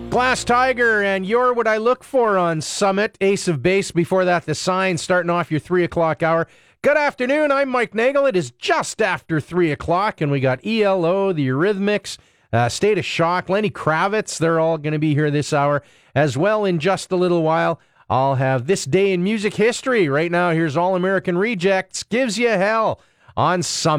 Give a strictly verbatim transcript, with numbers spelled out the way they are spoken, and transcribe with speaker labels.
Speaker 1: Glass Tiger and You're What I Look For on Summit. Ace of Base. Before that, The Sign, starting off your three o'clock hour. Good afternoon. I'm Mike Nagel. It is just after three o'clock, and we got E L O, the Eurythmics, uh, State of Shock, Lenny Kravitz. They're all going to be here this hour as well. In just a little while, I'll have This Day in Music History. Right now, here's All American Rejects. Gives You Hell on Summit.